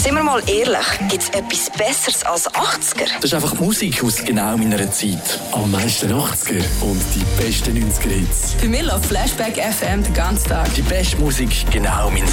Sind wir mal ehrlich, gibt es etwas Besseres als 80er? Das ist einfach Musik aus genau meiner Zeit. Am meisten 80er und die besten 90er Hits. Bei mir läuft Flashback FM den ganzen Tag. Die beste Musik genau mein